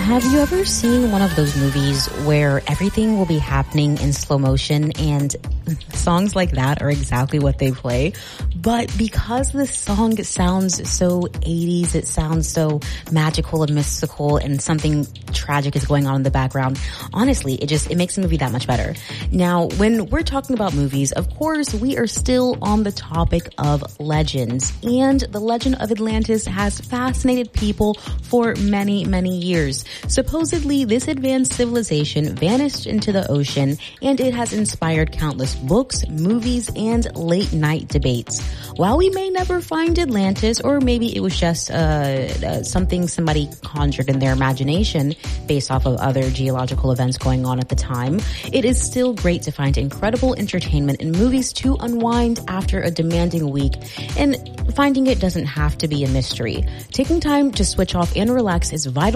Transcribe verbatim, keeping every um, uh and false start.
Have you ever seen one of those movies where everything will be happening in slow motion and songs like that are exactly what they play? But because the song sounds so eighties, it sounds so magical and mystical and something tragic is going on in the background, honestly, it just, it makes the movie that much better. Now, when we're talking about movies, of course, we are still on the topic of legends. And the legend of Atlantis has fascinated people for many, many years. Supposedly, this advanced civilization vanished into the ocean, and it has inspired countless books, movies, and late-night debates. While we may never find Atlantis, or maybe it was just uh, uh, something somebody conjured in their imagination based off of other geological events going on at the time, it is still great to find incredible entertainment in movies to unwind after a demanding week, and finding it doesn't have to be a mystery. Taking time to switch off and relax is vital